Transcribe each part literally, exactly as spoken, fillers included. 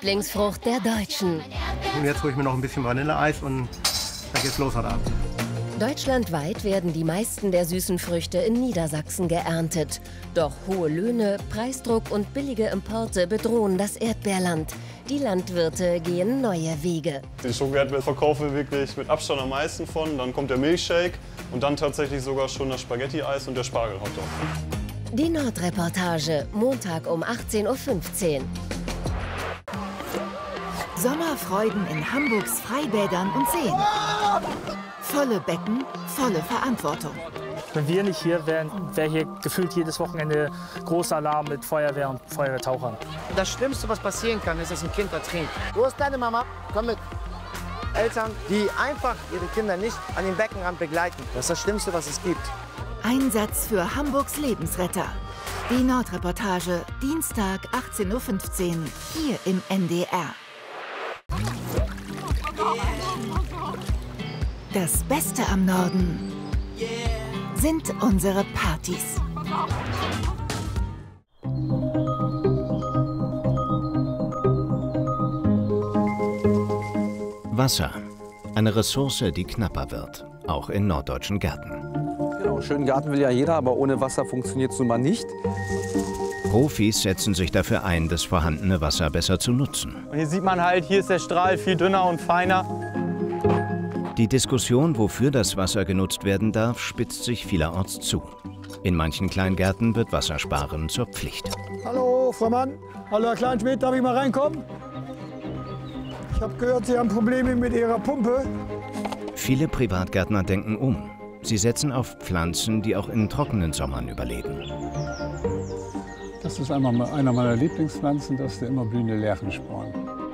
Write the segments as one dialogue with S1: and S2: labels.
S1: Lieblingsfrucht der Deutschen.
S2: Und jetzt hole ich mir noch ein bisschen Vanilleeis und dann geht's los heute Abend.
S1: Deutschlandweit werden die meisten der süßen Früchte in Niedersachsen geerntet. Doch hohe Löhne, Preisdruck und billige Importe bedrohen das Erdbeerland. Die Landwirte gehen neue Wege.
S3: Die Schokoerdbeeren verkaufen wir wirklich mit Abstand am meisten von. Dann kommt der Milchshake und dann tatsächlich sogar schon das Spaghetti-Eis und der Spargelhotdog.
S1: Die Nordreportage, Montag um achtzehn Uhr fünfzehn.
S4: Sommerfreuden in Hamburgs Freibädern und Seen. Volle Becken, volle Verantwortung.
S5: Wenn wir nicht hier wären, wäre hier gefühlt jedes Wochenende großer Alarm mit Feuerwehr und Feuerwehrtauchern.
S6: Das Schlimmste, was passieren kann, ist, dass ein Kind ertrinkt. Wo ist deine Mama? Komm mit. Eltern, die einfach ihre Kinder nicht an den Beckenrand begleiten. Das ist das Schlimmste, was es gibt.
S4: Einsatz für Hamburgs Lebensretter. Die Nordreportage, Dienstag achtzehn Uhr fünfzehn, hier im N D R. Das Beste am Norden sind unsere Partys.
S7: Wasser. Eine Ressource, die knapper wird, auch in norddeutschen Gärten.
S8: Genau, schönen Garten will ja jeder, aber ohne Wasser funktioniert es nun mal nicht.
S7: Profis setzen sich dafür ein, das vorhandene Wasser besser zu nutzen.
S9: Und hier sieht man halt, hier ist der Strahl viel dünner und feiner.
S7: Die Diskussion, wofür das Wasser genutzt werden darf, spitzt sich vielerorts zu. In manchen Kleingärten wird Wassersparen zur Pflicht.
S10: Hallo, Frau Mann. Hallo, Herr Kleinschmidt, darf ich mal reinkommen? Ich habe gehört, Sie haben Probleme mit Ihrer Pumpe.
S7: Viele Privatgärtner denken um. Sie setzen auf Pflanzen, die auch in trockenen Sommern überleben.
S11: Das ist einer meiner Lieblingspflanzen, das ist der immer blühende Lärchensporn.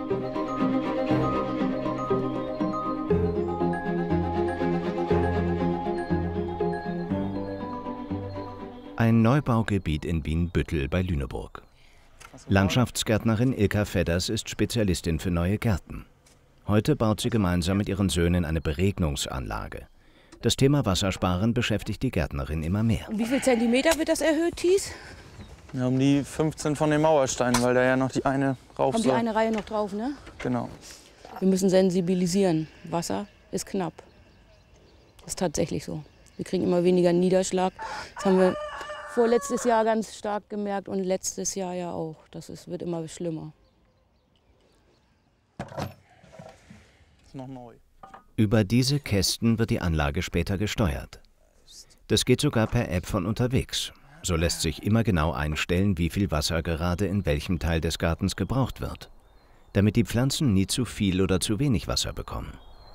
S7: Ein Neubaugebiet in Wienbüttel bei Lüneburg. Landschaftsgärtnerin Ilka Fedders ist Spezialistin für neue Gärten. Heute baut sie gemeinsam mit ihren Söhnen eine Beregnungsanlage. Das Thema Wassersparen beschäftigt die Gärtnerin immer mehr.
S12: Um wie viel Zentimeter wird das erhöht, Thies?
S9: Ja, um die fünfzehn von den Mauersteinen, weil da ja noch die eine rauf
S12: Kommt
S9: soll.
S12: die eine Reihe noch drauf, ne?
S9: Genau.
S12: Wir müssen sensibilisieren. Wasser ist knapp. Das ist tatsächlich so. Wir kriegen immer weniger Niederschlag. Das haben wir vorletztes Jahr ganz stark gemerkt und letztes Jahr ja auch. Das ist, wird immer schlimmer.
S9: Das ist noch neu.
S7: Über diese Kästen wird die Anlage später gesteuert. Das geht sogar per App von unterwegs. So lässt sich immer genau einstellen, wie viel Wasser gerade in welchem Teil des Gartens gebraucht wird, damit die Pflanzen nie zu viel oder zu wenig Wasser bekommen.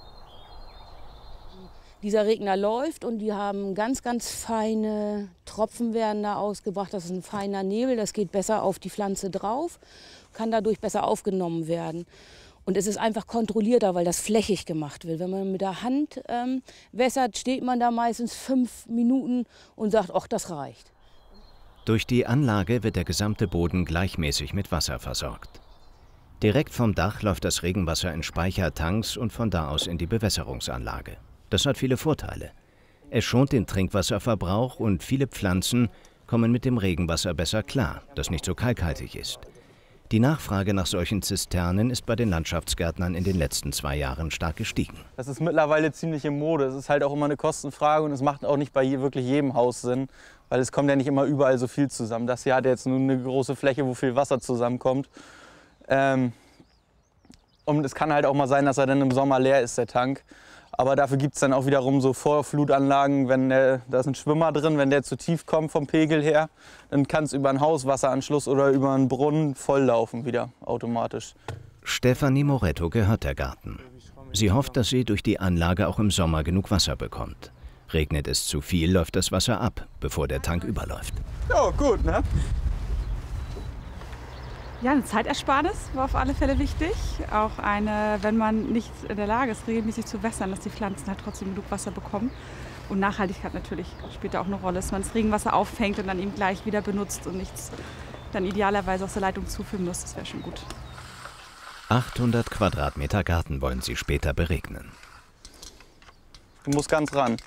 S12: Dieser Regner läuft und die haben ganz, ganz feine Tropfen werden da ausgebracht. Das ist ein feiner Nebel, das geht besser auf die Pflanze drauf, kann dadurch besser aufgenommen werden. Und es ist einfach kontrollierter, weil das flächig gemacht wird. Wenn man mit der Hand ähm, wässert, steht man da meistens fünf Minuten und sagt, ach, das reicht.
S7: Durch die Anlage wird der gesamte Boden gleichmäßig mit Wasser versorgt. Direkt vom Dach läuft das Regenwasser in Speichertanks und von da aus in die Bewässerungsanlage. Das hat viele Vorteile. Es schont den Trinkwasserverbrauch und viele Pflanzen kommen mit dem Regenwasser besser klar, das nicht so kalkhaltig ist. Die Nachfrage nach solchen Zisternen ist bei den Landschaftsgärtnern in den letzten zwei Jahren stark gestiegen.
S9: Das ist mittlerweile ziemlich in Mode. Es ist halt auch immer eine Kostenfrage und es macht auch nicht bei je, wirklich jedem Haus Sinn, weil es kommt ja nicht immer überall so viel zusammen. Das hier hat jetzt nur eine große Fläche, wo viel Wasser zusammenkommt. Ähm, und es kann halt auch mal sein, dass er dann im Sommer leer ist, der Tank. Aber dafür gibt es dann auch wiederum so Vorflutanlagen, wenn der, da ist ein Schwimmer drin, wenn der zu tief kommt vom Pegel her, dann kann es über einen Hauswasseranschluss oder über einen Brunnen volllaufen wieder automatisch.
S7: Stefanie Moretto gehört der Garten. Sie hofft, dass sie durch die Anlage auch im Sommer genug Wasser bekommt. Regnet es zu viel, läuft das Wasser ab, bevor der Tank überläuft.
S9: Ja, gut, ne?
S13: Ja, eine Zeitersparnis war auf alle Fälle wichtig. Auch eine, wenn man nicht in der Lage ist, regelmäßig zu wässern, dass die Pflanzen halt trotzdem genug Wasser bekommen. Und Nachhaltigkeit natürlich spielt da auch eine Rolle, dass man das Regenwasser auffängt und dann eben gleich wieder benutzt und nichts dann idealerweise aus der Leitung zuführen muss. Das wäre schon gut.
S7: achthundert Quadratmeter Garten wollen sie später beregnen.
S9: Du musst ganz ran.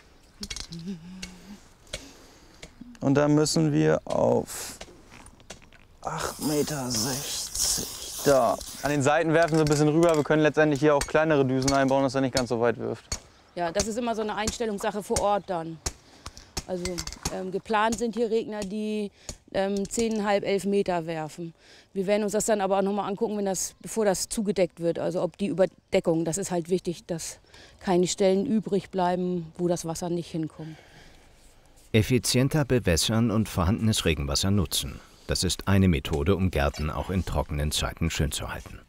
S9: Und dann müssen wir auf acht Meter sechzig Da. An den Seiten werfen sie ein bisschen rüber. Wir können letztendlich hier auch kleinere Düsen einbauen, dass er nicht ganz so weit wirft.
S12: Ja, das ist immer so eine Einstellungssache vor Ort dann. Also ähm, geplant sind hier Regner, die ähm, zehn Komma fünf, elf Meter werfen. Wir werden uns das dann aber auch noch mal angucken, wenn das, bevor das zugedeckt wird. Also ob die Überdeckung, das ist halt wichtig, dass keine Stellen übrig bleiben, wo das Wasser nicht hinkommt.
S7: Effizienter bewässern und vorhandenes Regenwasser nutzen. Das ist eine Methode, um Gärten auch in trockenen Zeiten schön zu halten.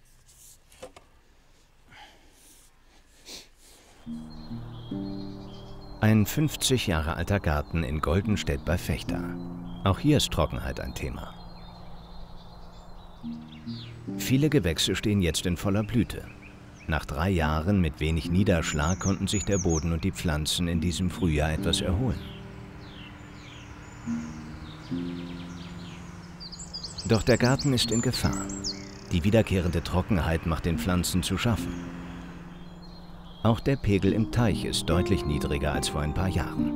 S7: Ein fünfzig Jahre alter Garten in Goldenstedt bei Vechta. Auch hier ist Trockenheit ein Thema. Viele Gewächse stehen jetzt in voller Blüte. Nach drei Jahren mit wenig Niederschlag konnten sich der Boden und die Pflanzen in diesem Frühjahr etwas erholen. Doch der Garten ist in Gefahr. Die wiederkehrende Trockenheit macht den Pflanzen zu schaffen. Auch der Pegel im Teich ist deutlich niedriger als vor ein paar Jahren.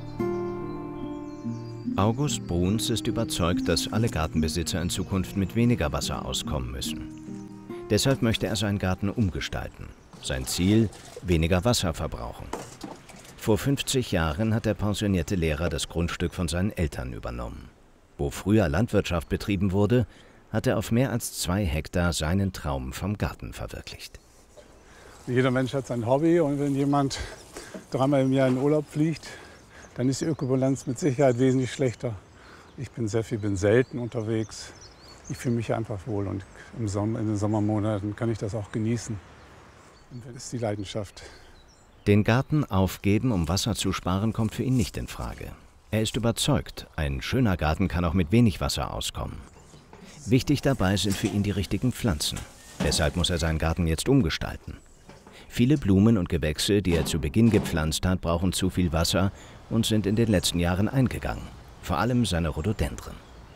S7: August Bruns ist überzeugt, dass alle Gartenbesitzer in Zukunft mit weniger Wasser auskommen müssen. Deshalb möchte er seinen Garten umgestalten. Sein Ziel: weniger Wasser verbrauchen. Vor fünfzig Jahren hat der pensionierte Lehrer das Grundstück von seinen Eltern übernommen. Wo früher Landwirtschaft betrieben wurde, hat er auf mehr als zwei Hektar seinen Traum vom Garten verwirklicht.
S11: Jeder Mensch hat sein Hobby und wenn jemand dreimal im Jahr in Urlaub fliegt, dann ist die Ökobilanz mit Sicherheit wesentlich schlechter. Ich bin sehr viel, bin selten unterwegs. Ich fühle mich einfach wohl und im Sommer, in den Sommermonaten kann ich das auch genießen. Und das ist die Leidenschaft.
S7: Den Garten aufgeben, um Wasser zu sparen, kommt für ihn nicht in Frage. Er ist überzeugt, ein schöner Garten kann auch mit wenig Wasser auskommen. Wichtig dabei sind für ihn die richtigen Pflanzen. Deshalb muss er seinen Garten jetzt umgestalten. Viele Blumen und Gewächse, die er zu Beginn gepflanzt hat, brauchen zu viel Wasser und sind in den letzten Jahren eingegangen. Vor allem seine Rhododendren.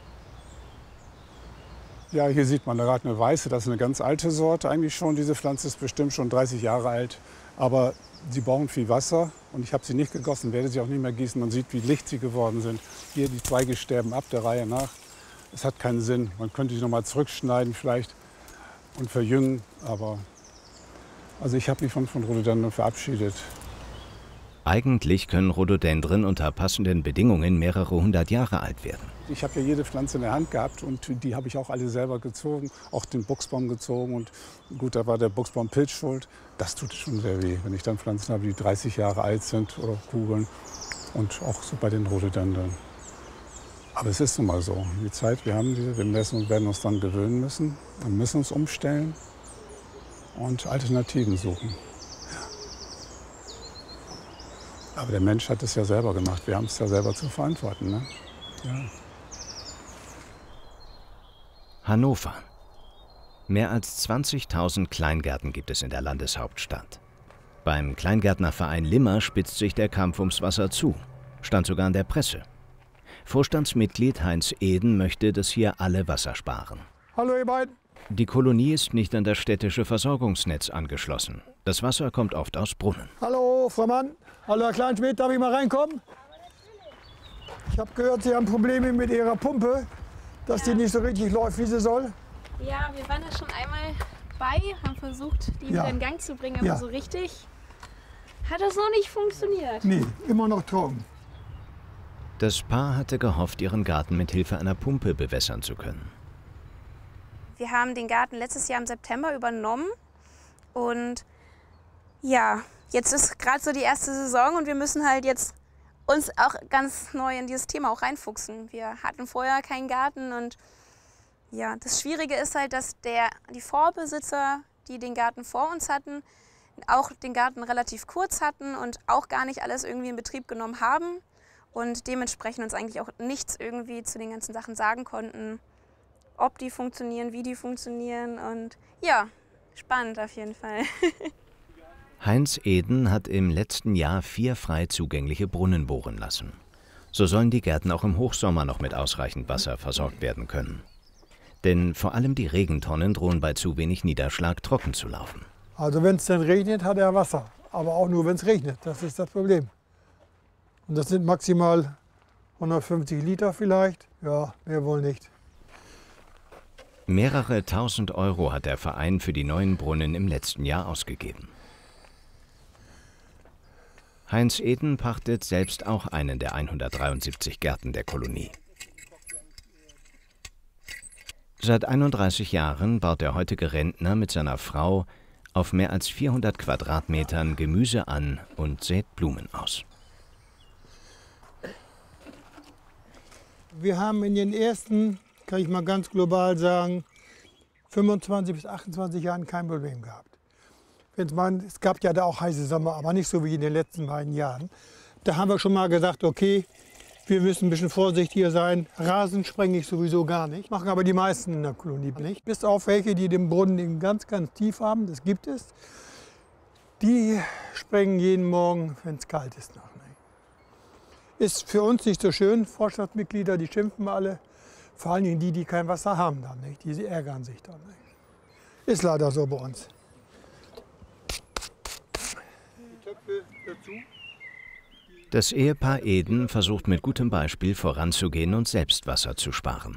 S11: Ja, hier sieht man gerade eine weiße, das ist eine ganz alte Sorte eigentlich schon. Diese Pflanze ist bestimmt schon dreißig Jahre alt, aber sie brauchen viel Wasser und ich habe sie nicht gegossen, werde sie auch nicht mehr gießen. Man sieht, wie licht sie geworden sind. Hier, die Zweige sterben ab der Reihe nach. Es hat keinen Sinn. Man könnte sie noch mal zurückschneiden vielleicht und verjüngen, aber also ich habe mich von, von Rhododendron verabschiedet.
S7: Eigentlich können Rhododendren unter passenden Bedingungen mehrere hundert Jahre alt werden.
S11: Ich habe ja jede Pflanze in der Hand gehabt und die habe ich auch alle selber gezogen, auch den Buchsbaum gezogen und gut, da war der Buchsbaum Pilz schuld. Das tut schon sehr weh, wenn ich dann Pflanzen habe, die dreißig Jahre alt sind oder Kugeln und auch so bei den Rhododendren. Aber es ist nun mal so, die Zeit, wir haben diese, wir müssen, werden uns dann gewöhnen müssen und müssen uns umstellen und Alternativen suchen. Aber der Mensch hat es ja selber gemacht. Wir haben es ja selber zu verantworten. Ne? Ja.
S7: Hannover. Mehr als zwanzigtausend Kleingärten gibt es in der Landeshauptstadt. Beim Kleingärtnerverein Limmer spitzt sich der Kampf ums Wasser zu. Stand sogar in der Presse. Vorstandsmitglied Heinz Eden möchte, dass hier alle Wasser sparen.
S10: Hallo ihr beiden.
S7: Die Kolonie ist nicht an das städtische Versorgungsnetz angeschlossen. Das Wasser kommt oft aus Brunnen.
S10: Hallo, Frau Mann. Hallo, Herr Kleinschmidt, darf ich mal reinkommen? Ich habe gehört, Sie haben Probleme mit Ihrer Pumpe, dass die nicht so richtig läuft, wie sie soll.
S14: Ja, wir waren da schon einmal bei, haben versucht, die
S10: Ja.
S14: wieder in Gang zu bringen, aber
S10: Ja.
S14: so richtig hat das noch nicht funktioniert.
S10: Nee, immer noch trocken.
S7: Das Paar hatte gehofft, ihren Garten mit Hilfe einer Pumpe bewässern zu können.
S14: Wir haben den Garten letztes Jahr im September übernommen und ja, jetzt ist gerade so die erste Saison und wir müssen halt jetzt uns auch ganz neu in dieses Thema auch reinfuchsen. Wir hatten vorher keinen Garten und ja, das Schwierige ist halt, dass der, die Vorbesitzer, die den Garten vor uns hatten, auch den Garten relativ kurz hatten und auch gar nicht alles irgendwie in Betrieb genommen haben und dementsprechend uns eigentlich auch nichts irgendwie zu den ganzen Sachen sagen konnten, ob die funktionieren, wie die funktionieren und ja, spannend auf jeden Fall.
S7: Heinz Eden hat im letzten Jahr vier frei zugängliche Brunnen bohren lassen. So sollen die Gärten auch im Hochsommer noch mit ausreichend Wasser versorgt werden können. Denn vor allem die Regentonnen drohen bei zu wenig Niederschlag trocken zu laufen.
S10: Also wenn es dann regnet, hat er Wasser. Aber auch nur, wenn es regnet. Das ist das Problem. Und das sind maximal hundertfünfzig Liter vielleicht. Ja, mehr wohl nicht.
S7: Mehrere tausend Euro hat der Verein für die neuen Brunnen im letzten Jahr ausgegeben. Heinz Eden pachtet selbst auch einen der hundertdreiundsiebzig Gärten der Kolonie. Seit einunddreißig Jahren baut der heutige Rentner mit seiner Frau auf mehr als vierhundert Quadratmetern Gemüse an und sät Blumen aus.
S10: Wir haben in den ersten, kann ich mal ganz global sagen, fünfundzwanzig bis achtundzwanzig Jahren kein Problem gehabt. Wenn's mal, es gab ja da auch heiße Sommer, aber nicht so wie in den letzten beiden Jahren. Da haben wir schon mal gesagt, okay, wir müssen ein bisschen vorsichtiger sein. Rasen sprenge ich sowieso gar nicht, machen aber die meisten in der Kolonie nicht. Bis auf welche, die den Brunnen ganz, ganz tief haben, das gibt es. Die sprengen jeden Morgen, wenn es kalt ist, noch. Ist für uns nicht so schön. Vorstandsmitglieder, die schimpfen alle. Vor allem die, die kein Wasser haben dann nicht. Die ärgern sich dann nicht. Ist leider so bei uns. Die Töpfe dazu.
S7: Das Ehepaar Eden versucht mit gutem Beispiel voranzugehen und selbst Wasser zu sparen.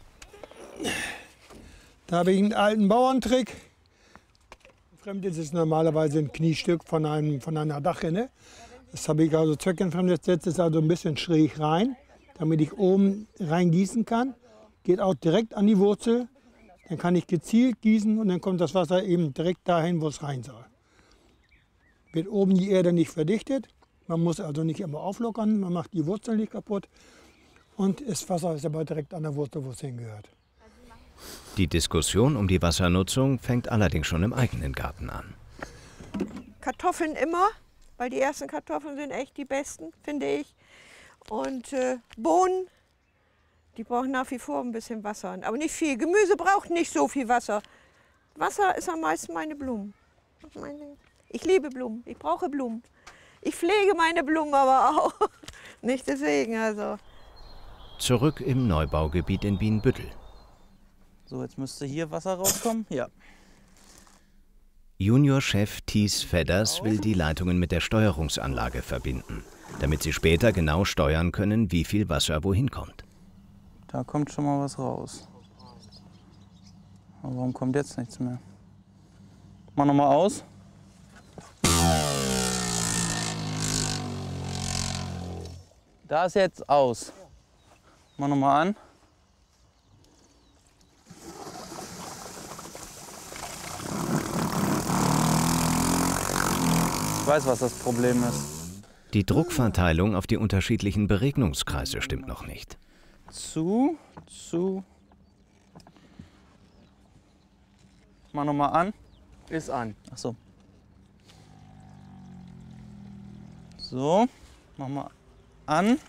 S10: Da habe ich einen alten Bauerntrick. Fremd ist es normalerweise ein Kniestück von, einem, von einer Dachrinne. Das habe ich also zweckentfremdet, setze es also ein bisschen schräg rein, damit ich oben rein gießen kann. Geht auch direkt an die Wurzel. Dann kann ich gezielt gießen und dann kommt das Wasser eben direkt dahin, wo es rein soll. Wird oben die Erde nicht verdichtet. Man muss also nicht immer auflockern, man macht die Wurzeln nicht kaputt. Und das Wasser ist aber direkt an der Wurzel, wo es hingehört.
S7: Die Diskussion um die Wassernutzung fängt allerdings schon im eigenen Garten an.
S15: Kartoffeln immer, weil die ersten Kartoffeln sind echt die besten, finde ich. Und äh, Bohnen, die brauchen nach wie vor ein bisschen Wasser. Aber nicht viel. Gemüse braucht nicht so viel Wasser. Wasser ist am meisten meine Blumen. Ich liebe Blumen, ich brauche Blumen. Ich pflege meine Blumen aber auch. Nicht deswegen, also.
S7: Zurück im Neubaugebiet in Bienenbüttel.
S9: So, jetzt müsste hier Wasser rauskommen. Ja.
S7: Juniorchef Thies Fedders will die Leitungen mit der Steuerungsanlage verbinden, damit sie später genau steuern können, wie viel Wasser wohin kommt.
S9: Da kommt schon mal was raus. Aber warum kommt jetzt nichts mehr? Mach noch mal aus. Da ist jetzt aus. Mach noch mal an. Ich weiß, was das Problem ist.
S7: Die Druckverteilung auf die unterschiedlichen Beregnungskreise stimmt noch nicht.
S9: Zu, zu. Mach noch mal an.
S6: Ist an.
S9: Ach so. So, mach mal an.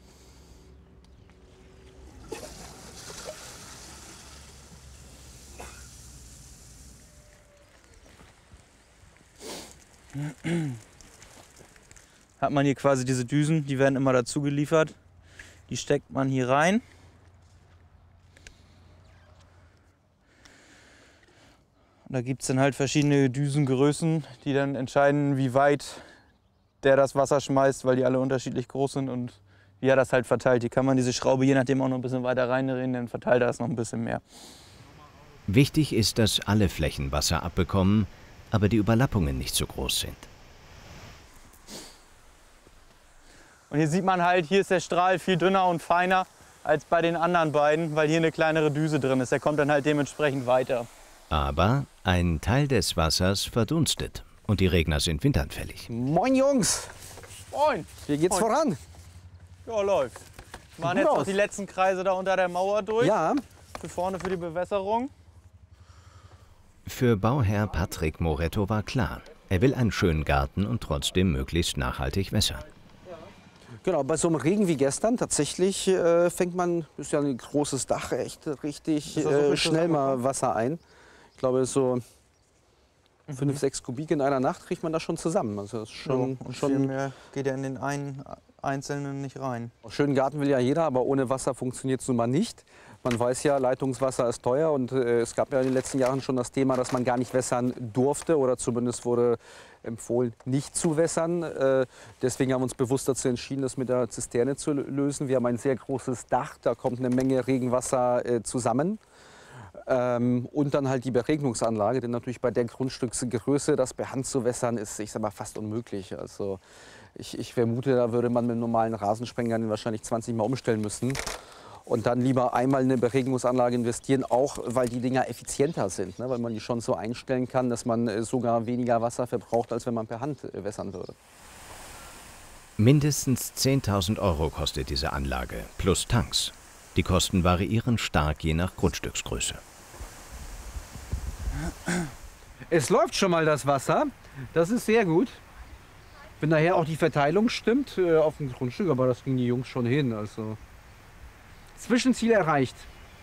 S9: Hat man hier quasi diese Düsen, die werden immer dazu geliefert. Die steckt man hier rein. Und da gibt es dann halt verschiedene Düsengrößen, die dann entscheiden, wie weit der das Wasser schmeißt, weil die alle unterschiedlich groß sind und wie er das halt verteilt. Hier kann man diese Schraube je nachdem auch noch ein bisschen weiter reindrehen, dann verteilt er das noch ein bisschen mehr.
S7: Wichtig ist, dass alle Flächen Wasser abbekommen, aber die Überlappungen nicht so groß sind.
S9: Und hier sieht man halt, hier ist der Strahl viel dünner und feiner als bei den anderen beiden, weil hier eine kleinere Düse drin ist. Der kommt dann halt dementsprechend weiter.
S7: Aber ein Teil des Wassers verdunstet und die Regner sind windanfällig.
S8: Moin Jungs!
S9: Moin!
S8: Wie geht's
S9: Moin.
S8: voran?
S9: Ja, läuft. Wir waren
S8: Gut
S9: jetzt
S8: aus.
S9: noch die letzten Kreise da unter der Mauer durch.
S8: Ja.
S9: Für vorne für die Bewässerung.
S7: Für Bauherr Patrick Moretto war klar, er will einen schönen Garten und trotzdem möglichst nachhaltig wässern.
S8: Genau, bei so einem Regen wie gestern tatsächlich äh, fängt man, das ist ja ein großes Dach, echt richtig
S9: Ist das so
S8: äh,
S9: viel
S8: schnell mal Wasser ein. Ich glaube, so
S9: Mhm.
S8: fünf, sechs Kubik in einer Nacht kriegt man das schon zusammen. Also das ist schon,
S9: Ja, und
S8: schon
S9: viel mehr geht ja in den einen Einzelnen nicht rein.
S8: Schönen Garten will ja jeder, aber ohne Wasser funktioniert es nun mal nicht. Man weiß ja, Leitungswasser ist teuer und äh, es gab ja in den letzten Jahren schon das Thema, dass man gar nicht wässern durfte oder zumindest wurde empfohlen, nicht zu wässern. Äh, deswegen haben wir uns bewusst dazu entschieden, das mit der Zisterne zu lösen. Wir haben ein sehr großes Dach, da kommt eine Menge Regenwasser äh, zusammen. Ähm, und dann halt die Beregnungsanlage, denn natürlich bei der Grundstücksgröße das per Hand zu wässern ist, ich sag mal, fast unmöglich. Also ich, ich vermute, da würde man mit einem normalen Rasensprenger den wahrscheinlich zwanzig Mal umstellen müssen. Und dann lieber einmal in eine Beregnungsanlage investieren, auch weil die Dinger effizienter sind, ne? Weil man die schon so einstellen kann, dass man äh, sogar weniger Wasser verbraucht, als wenn man per Hand äh, wässern würde.
S7: Mindestens zehntausend Euro kostet diese Anlage, plus Tanks. Die Kosten variieren stark je nach Grundstücksgröße.
S8: Es läuft schon mal das Wasser, das ist sehr gut. Wenn nachher auch die Verteilung stimmt äh, auf dem Grundstück, aber das ging die Jungs schon hin. Also Zwischenziel erreicht.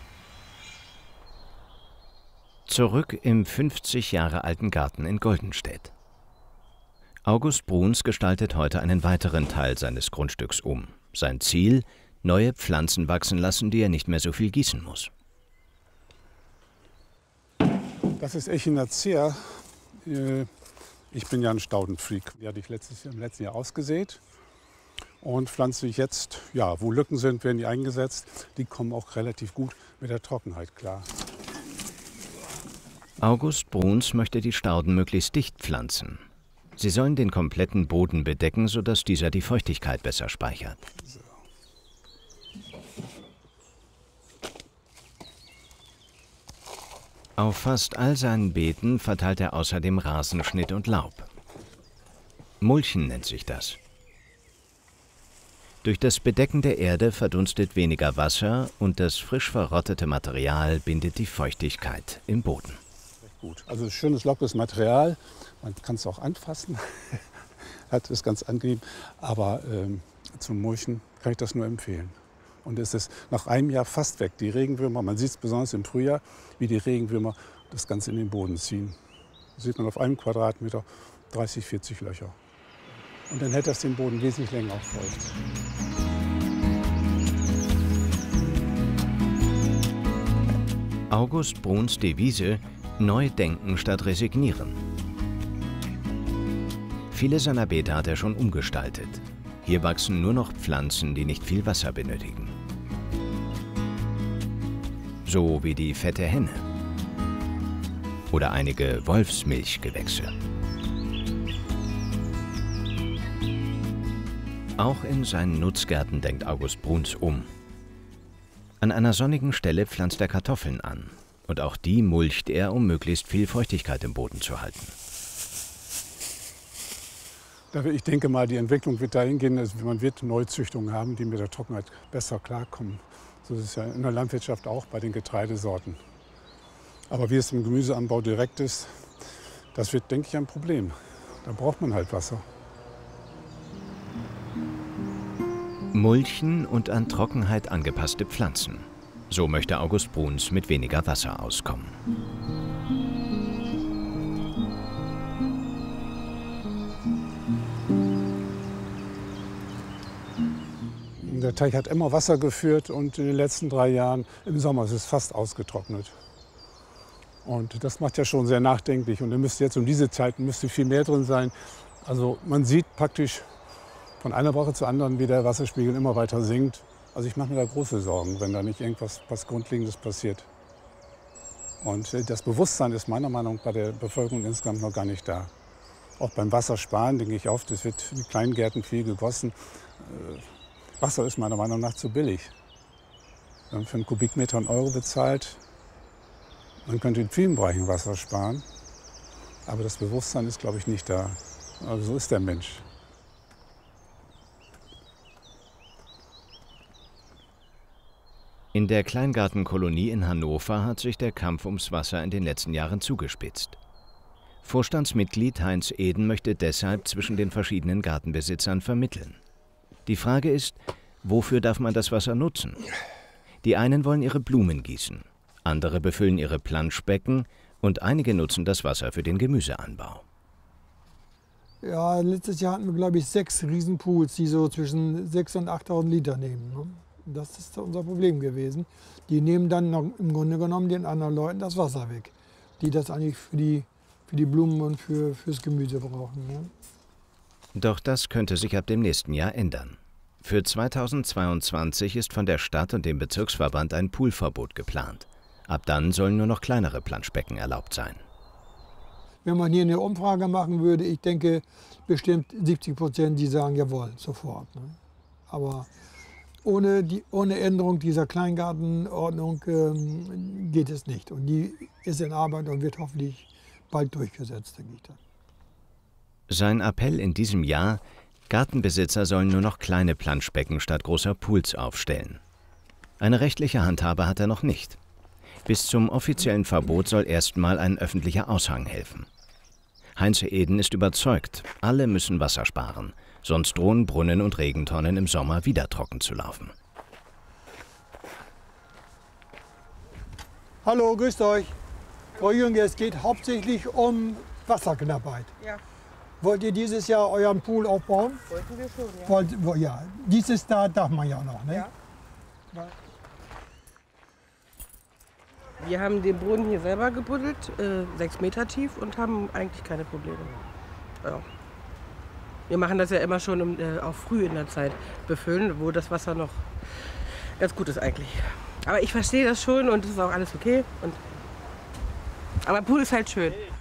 S7: Zurück im fünfzig Jahre alten Garten in Goldenstedt. August Bruns gestaltet heute einen weiteren Teil seines Grundstücks um. Sein Ziel: neue Pflanzen wachsen lassen, die er nicht mehr so viel gießen muss.
S11: Das ist Echinacea. Ich bin ja ein Staudenfreak. Die hatte ich letztes Jahr, im letzten Jahr ausgesät. Und pflanze ich jetzt, ja, wo Lücken sind, werden die eingesetzt. Die kommen auch relativ gut mit der Trockenheit klar.
S7: August Bruns möchte die Stauden möglichst dicht pflanzen. Sie sollen den kompletten Boden bedecken, sodass dieser die Feuchtigkeit besser speichert.
S11: So.
S7: Auf fast all seinen Beeten verteilt er außerdem Rasenschnitt und Laub. Mulchen nennt sich das. Durch das Bedecken der Erde verdunstet weniger Wasser und das frisch verrottete Material bindet die Feuchtigkeit im Boden.
S11: Gut. Also schönes, lockeres Material. Man kann es auch anfassen. Hat es ganz angenehm. Aber ähm, zum Mulchen kann ich das nur empfehlen. Und es ist nach einem Jahr fast weg. Die Regenwürmer, man sieht es besonders im Frühjahr, wie die Regenwürmer das Ganze in den Boden ziehen. Da sieht man auf einem Quadratmeter dreißig, vierzig Löcher. Und dann hält das den Boden wesentlich länger auch feucht.
S7: August Bruns Devise: neu denken statt resignieren. Viele seiner Beete hat er schon umgestaltet. Hier wachsen nur noch Pflanzen, die nicht viel Wasser benötigen. So wie die fette Henne oder einige Wolfsmilchgewächse. Auch in seinen Nutzgärten denkt August Bruns um. An einer sonnigen Stelle pflanzt er Kartoffeln an. Und auch die mulcht er, um möglichst viel Feuchtigkeit im Boden zu halten.
S11: Ich denke mal, die Entwicklung wird dahin gehen, dass man wird Neuzüchtungen haben, die mit der Trockenheit besser klarkommen. So ist es ja in der Landwirtschaft auch bei den Getreidesorten. Aber wie es im Gemüseanbau direkt ist, das wird, denke ich, ein Problem. Da braucht man halt Wasser.
S7: Mulchen und an Trockenheit angepasste Pflanzen. So möchte August Bruns mit weniger Wasser auskommen.
S11: Der Teich hat immer Wasser geführt und in den letzten drei Jahren im Sommer ist es fast ausgetrocknet. Und das macht ja schon sehr nachdenklich. Und dann müsste jetzt um diese Zeit müsste viel mehr drin sein. Also man sieht praktisch von einer Woche zur anderen, wie der Wasserspiegel immer weiter sinkt. Also ich mache mir da große Sorgen, wenn da nicht irgendwas was Grundlegendes passiert. Und das Bewusstsein ist meiner Meinung nach bei der Bevölkerung insgesamt noch gar nicht da. Auch beim Wassersparen denke ich oft, es wird in den Kleingärten viel gegossen. Wasser ist meiner Meinung nach zu billig. Wenn man für einen Kubikmeter einen Euro bezahlt, man könnte in vielen Bereichen Wasser sparen. Aber das Bewusstsein ist, glaube ich, nicht da. Also so ist der Mensch.
S7: In der Kleingartenkolonie in Hannover hat sich der Kampf ums Wasser in den letzten Jahren zugespitzt. Vorstandsmitglied Heinz Eden möchte deshalb zwischen den verschiedenen Gartenbesitzern vermitteln. Die Frage ist, wofür darf man das Wasser nutzen? Die einen wollen ihre Blumen gießen, andere befüllen ihre Planschbecken und einige nutzen das Wasser für den Gemüseanbau.
S10: Ja, letztes Jahr hatten wir, glaube ich, sechs Riesenpools, die so zwischen sechstausend und achttausend Liter nehmen. Ne? Das ist unser Problem gewesen. Die nehmen dann noch im Grunde genommen den anderen Leuten das Wasser weg, die das eigentlich für die, für die Blumen und für, fürs Gemüse brauchen. Ne?
S7: Doch das könnte sich ab dem nächsten Jahr ändern. Für zweitausendzweiundzwanzig ist von der Stadt und dem Bezirksverband ein Poolverbot geplant. Ab dann sollen nur noch kleinere Planschbecken erlaubt sein.
S10: Wenn man hier eine Umfrage machen würde, ich denke bestimmt siebzig Prozent, die sagen jawohl, sofort. Ne? Aber ohne, die, ohne Änderung dieser Kleingartenordnung ähm, geht es nicht. Und die ist in Arbeit und wird hoffentlich bald durchgesetzt, denke ich dann.
S7: Sein Appell in diesem Jahr: Gartenbesitzer sollen nur noch kleine Planschbecken statt großer Pools aufstellen. Eine rechtliche Handhabe hat er noch nicht. Bis zum offiziellen Verbot soll erstmal ein öffentlicher Aushang helfen. Heinze Eden ist überzeugt, alle müssen Wasser sparen, sonst drohen Brunnen und Regentonnen im Sommer wieder trocken zu laufen.
S10: Hallo, grüßt euch. Frau Jünger, es geht hauptsächlich um Wasserknappheit.
S16: Ja.
S10: Wollt ihr dieses Jahr euren Pool aufbauen?
S16: Wollten wir schon, ja.
S10: Wollt, wo, ja. Dieses Jahr darf man ja noch, ne?
S16: Ja. Wir haben den Brunnen hier selber gebuddelt, äh, sechs Meter tief, und haben eigentlich keine Probleme. Ja. Wir machen das ja immer schon im, äh, auch früh in der Zeit befüllen, wo das Wasser noch ganz gut ist eigentlich. Aber ich verstehe das schon und es ist auch alles okay. Und, aber Pool ist halt schön.